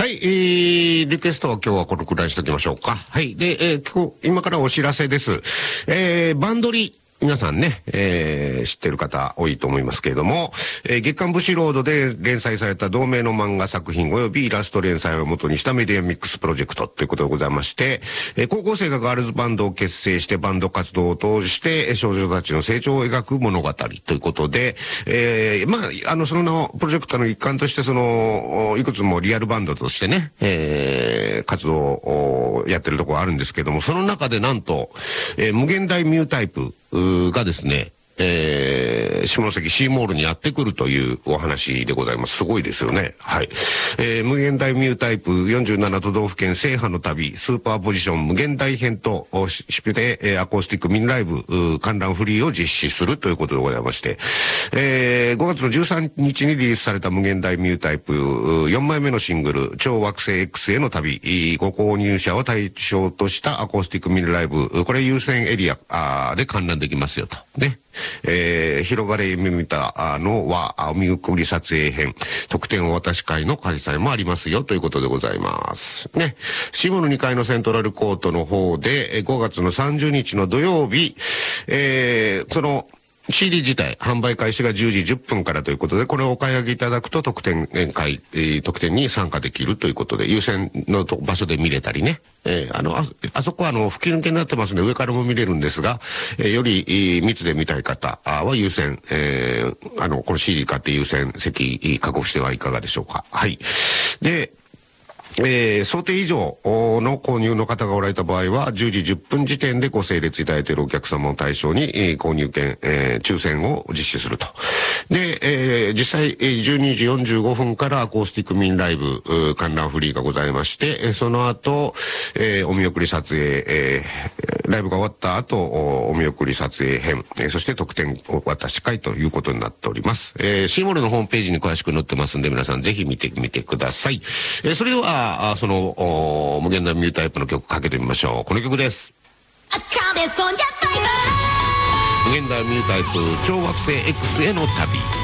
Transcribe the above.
はい、リクエストは今日はこのくらいにしときましょうか。はい。で、今からお知らせです。バンドリ。皆さんね、知ってる方多いと思いますけれども、月刊武士ロードで連載された同名の漫画作品及びイラスト連載を元にしたメディアミックスプロジェクトということでございまして、高校生がガールズバンドを結成してバンド活動を通して少女たちの成長を描く物語ということで、そのプロジェクトの一環としていくつもリアルバンドとしてね、活動をやってるところあるんですけども、その中でなんと、無限大ミュータイプがですね、下関シーモールにやってくるというお話でございます。すごいですよね。はい。無限大ミュータイプ47都道府県制覇の旅スーパーポジション無限大編として、アコースティックミニライブ観覧フリーを実施するということでございまして、5月の13日にリリースされた無限大ミュータイプ4枚目のシングル超惑星 X への旅ご購入者を対象としたアコースティックミニライブ、これ優先エリアで観覧できますよとね。広がれ夢見たのはお見送り撮影編特典お渡し会の開催もありますよということでございますね。シモの2階のセントラルコートの方で5月の30日の土曜日、そのCD 自体販売開始が10時10分からということで、これをお買い上げいただくと特典に参加できるということで、優先の場所で見れたりね。あそこは吹き抜けになってますので上からも見れるんですが、より密で見たい方は優先、この CD 買って優先席確保してはいかがでしょうか。はい。で、想定以上の購入の方がおられた場合は10時10分時点でご整列いただいているお客様を対象に、購入券、抽選を実施すると。で、実際12時45分からアコースティックミニライブ観覧フリーがございまして、その後、お見送り撮影、ライブが終わった後お見送り撮影編、そして特典お渡し会ということになっております。シーモルのホームページに詳しく載ってますんで皆さんぜひ見てみてください。それではその無限大ミュータイプの曲かけてみましょう。この曲です。無限大ミュータイプ超惑星 X への旅。